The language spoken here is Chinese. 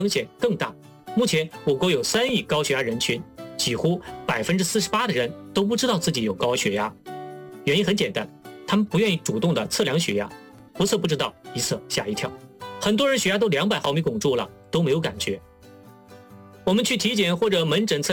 险更大。目前我国有3亿高血压人群，几乎48%的人都不知道自己有高血压。原因很简单，他们不愿意主动的测量血压，不测不知道，一测吓一跳。很多人血压都200毫米汞柱了，都没有感觉。我们去体检或者门诊测